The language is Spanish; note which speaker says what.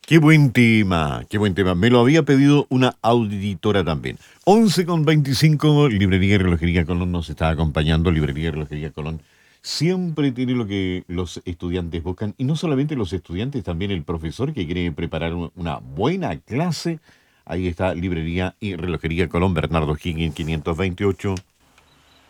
Speaker 1: Qué buen tema, qué buen tema. Me lo había pedido una auditora también. 11:25, Librería y Relojería Colón nos está acompañando. Librería y Relojería Colón siempre tiene lo que los estudiantes buscan. Y no solamente los estudiantes, también el profesor que quiere preparar una buena clase. Ahí está Librería y Relojería Colón, Bernardo Higgins 528.